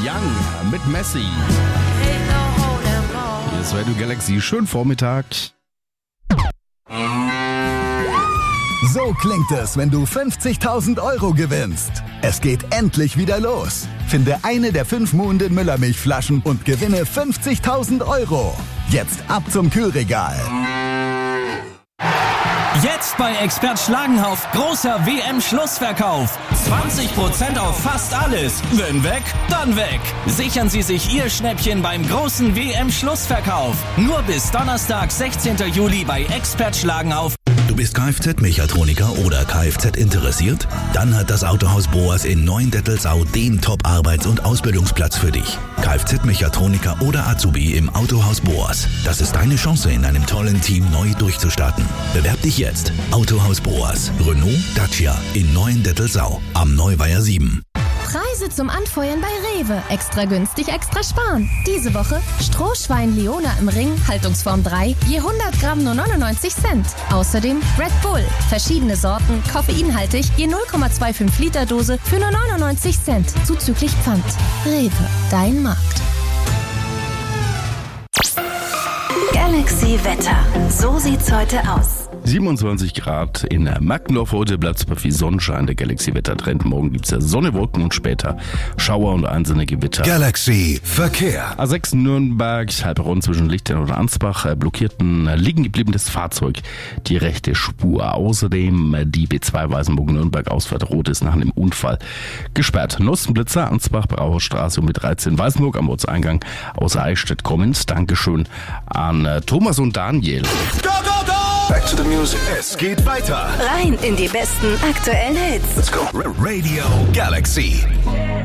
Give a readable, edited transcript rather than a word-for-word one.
Young mit Messi. Hier ist Radio Galaxy. Schönen Vormittag. So klingt es, wenn du 50.000 Euro gewinnst. Es geht endlich wieder los. Finde eine der 5 Muhnden Müllermilchflaschen und gewinne 50.000 Euro. Jetzt ab zum Kühlregal. Jetzt bei Expert Schlagenhauf großer WM-Schlussverkauf. 20% auf fast alles. Wenn weg, dann weg. Sichern Sie sich Ihr Schnäppchen beim großen WM-Schlussverkauf. Nur bis Donnerstag, 16. Juli bei Expert Schlagenhauf. Du bist Kfz-Mechatroniker oder Kfz interessiert? Dann hat das Autohaus Boas in Neuendettelsau den Top-Arbeits- und Ausbildungsplatz für dich. Kfz-Mechatroniker oder Azubi im Autohaus Boas. Das ist deine Chance, in einem tollen Team neu durchzustarten. Bewerb dich jetzt. Autohaus Boas. Renault, Dacia in Neuendettelsau. Am Neuweiher 7. Preise zum Anfeuern bei Rewe. Extra günstig, extra sparen. Diese Woche Strohschwein Leona im Ring, Haltungsform 3, je 100 Gramm nur 99 Cent. Außerdem Red Bull, verschiedene Sorten, koffeinhaltig, je 0,25 Liter Dose für nur 99 Cent, zuzüglich Pfand. Rewe, dein Markt. Galaxy Wetter. So sieht's heute aus. 27 Grad in Mackendorf. Heute bleibt es bei viel Sonnenschein. Der Galaxy-Wettertrend. Morgen gibt es ja Sonne, Wolken und später Schauer und einzelne Gewitter. Galaxy Verkehr. A6 Nürnberg, Heilbronn zwischen Lichtern und Ansbach, blockierten liegen gebliebenes Fahrzeug die rechte Spur. Außerdem die B2 Weißenburg-Nürnberg Ausfahrt Rot ist nach einem Unfall gesperrt. Nustenblitzer, Ansbach, Brauerstraße und B13 Weißenburg am Ortseingang aus Eichstätt kommend. Dankeschön an Thomas und Daniel. Go, go, go! Back to the music. Es geht weiter. Rein in die besten aktuellen Hits. Let's go. Radio Galaxy.